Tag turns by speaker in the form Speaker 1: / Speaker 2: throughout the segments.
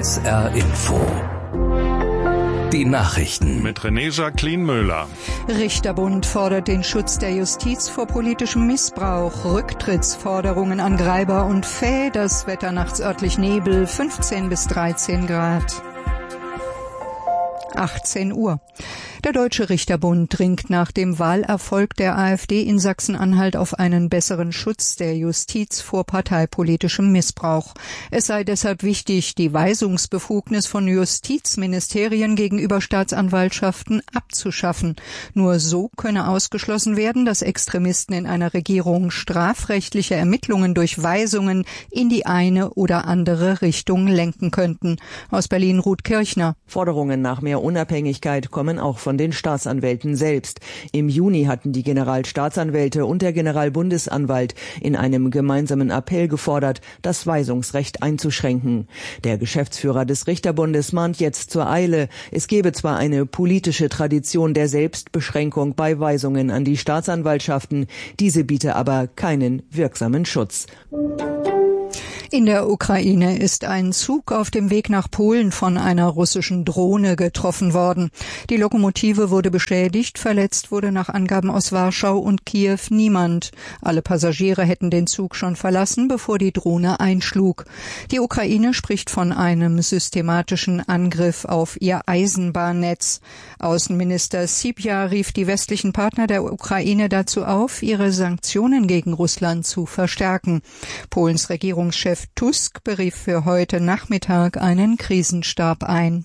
Speaker 1: SR Info. Die Nachrichten
Speaker 2: mit René Jacqueline Möller.
Speaker 3: Richterbund fordert den Schutz der Justiz vor politischem Missbrauch. Rücktrittsforderungen an Greiber und Fäh. Das Wetter nachts örtlich Nebel, 15 bis 13 Grad. 18 Uhr. Der Deutsche Richterbund dringt nach dem Wahlerfolg der AfD in Sachsen-Anhalt auf einen besseren Schutz der Justiz vor parteipolitischem Missbrauch. Es sei deshalb wichtig, die Weisungsbefugnis von Justizministerien gegenüber Staatsanwaltschaften abzuschaffen. Nur so könne ausgeschlossen werden, dass Extremisten in einer Regierung strafrechtliche Ermittlungen durch Weisungen in die eine oder andere Richtung lenken könnten. Aus Berlin Ruth Kirchner.
Speaker 4: Forderungen nach mehr Unabhängigkeit kommen auch von den Staatsanwälten selbst. Im Juni hatten die Generalstaatsanwälte und der Generalbundesanwalt in einem gemeinsamen Appell gefordert, das Weisungsrecht einzuschränken. Der Geschäftsführer des Richterbundes mahnt jetzt zur Eile. Es gebe zwar eine politische Tradition der Selbstbeschränkung bei Weisungen an die Staatsanwaltschaften, diese biete aber keinen wirksamen Schutz.
Speaker 3: In der Ukraine ist ein Zug auf dem Weg nach Polen von einer russischen Drohne getroffen worden. Die Lokomotive wurde beschädigt, verletzt wurde nach Angaben aus Warschau und Kiew niemand. Alle Passagiere hätten den Zug schon verlassen, bevor die Drohne einschlug. Die Ukraine spricht von einem systematischen Angriff auf ihr Eisenbahnnetz. Außenminister Sypja rief die westlichen Partner der Ukraine dazu auf, ihre Sanktionen gegen Russland zu verstärken. Polens Regierungschef Tusk berief für heute Nachmittag einen Krisenstab ein.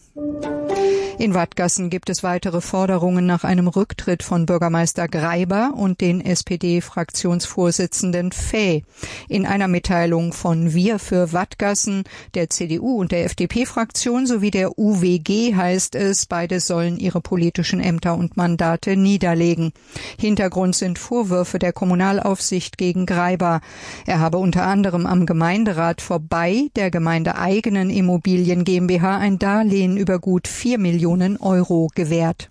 Speaker 3: In Wadgassen gibt es weitere Forderungen nach einem Rücktritt von Bürgermeister Greiber und den SPD-Fraktionsvorsitzenden Fäh. In einer Mitteilung von Wir für Wadgassen, der CDU und der FDP-Fraktion sowie der UWG heißt es, beide sollen ihre politischen Ämter und Mandate niederlegen. Hintergrund sind Vorwürfe der Kommunalaufsicht gegen Greiber. Er habe unter anderem am Gemeinderat vorbei der gemeindeeigenen Immobilien GmbH ein Darlehen über gut 4 Millionen Euro gewährt.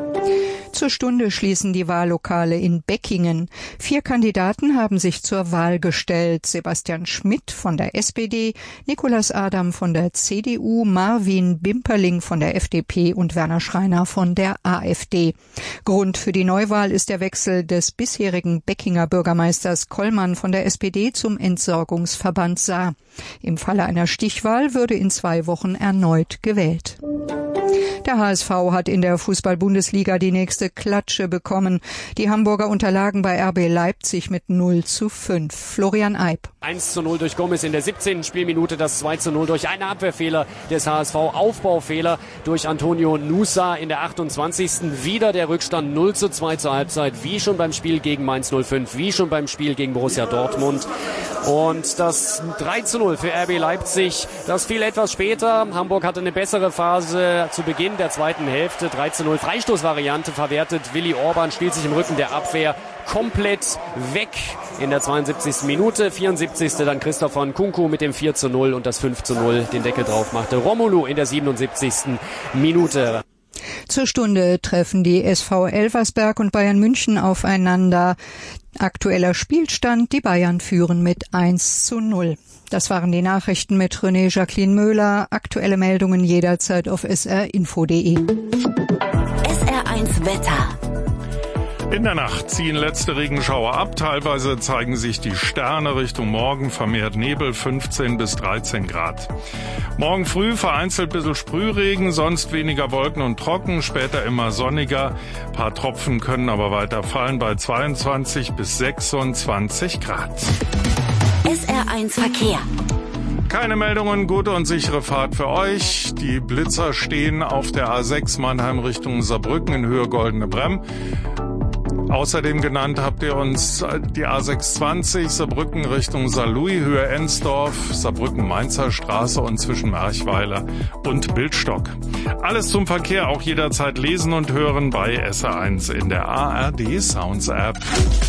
Speaker 3: Zur Stunde schließen die Wahllokale in Beckingen. 4 Kandidaten haben sich zur Wahl gestellt. Sebastian Schmidt von der SPD, Nicolas Adam von der CDU, Marvin Bimperling von der FDP und Werner Schreiner von der AfD. Grund für die Neuwahl ist der Wechsel des bisherigen Beckinger Bürgermeisters Kollmann von der SPD zum Entsorgungsverband Saar. Im Falle einer Stichwahl würde in 2 Wochen erneut gewählt. Der HSV hat in der Fußball-Bundesliga die nächste Klatsche bekommen. Die Hamburger unterlagen bei RB Leipzig mit 0:5. Florian Eib.
Speaker 5: 1:0 durch Gomez in der 17. Spielminute, das 2:0 durch einen Abwehrfehler des HSV, Aufbaufehler durch Antonio Nusa in der 28. Wieder der Rückstand 0:2 zur Halbzeit, wie schon beim Spiel gegen Mainz 05, wie schon beim Spiel gegen Borussia Dortmund. Und das 3:0 für RB Leipzig, das fiel etwas später. Hamburg hatte eine bessere Phase zu Beginn der zweiten Hälfte. 3:0 Freistoßvariante verwertet. Willi Orban spielt sich im Rücken der Abwehr komplett weg in der 72. Minute. 74. dann Christopher Nkunku mit dem 4:0 und das 5:0 den Deckel drauf machte Romelu in der 77. Minute.
Speaker 3: Zur Stunde treffen die SV Elversberg und Bayern München aufeinander. Aktueller Spielstand, die Bayern führen mit 1:0. Das waren die Nachrichten mit René Jacqueline Möller. Aktuelle Meldungen jederzeit auf srinfo.de.
Speaker 6: SR1 Wetter.
Speaker 2: In der Nacht ziehen letzte Regenschauer ab. Teilweise zeigen sich die Sterne. Richtung Morgen vermehrt Nebel, 15 bis 13 Grad. Morgen früh vereinzelt bisschen Sprühregen, sonst weniger Wolken und trocken, später immer sonniger. Ein paar Tropfen können aber weiter fallen bei 22 bis 26 Grad.
Speaker 6: SR1 Verkehr.
Speaker 2: Keine Meldungen, gute und sichere Fahrt für euch. Die Blitzer stehen auf der A6 Mannheim Richtung Saarbrücken in Höhe Goldene Bremm. Außerdem genannt habt ihr uns die A620 Saarbrücken Richtung Saarlouis, Höhe Ensdorf, Saarbrücken-Mainzer Straße und zwischen Marchweiler und Bildstock. Alles zum Verkehr auch jederzeit lesen und hören bei SR1 in der ARD Sounds App.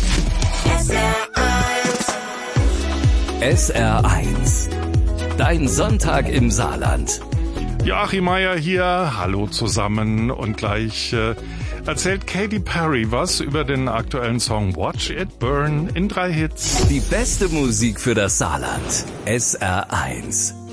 Speaker 1: SR1. Dein Sonntag im Saarland.
Speaker 2: Joachim Meier hier, hallo zusammen und gleich erzählt Katy Perry was über den aktuellen Song Watch It Burn in 3 Hits.
Speaker 1: Die beste Musik für das Saarland. SR1.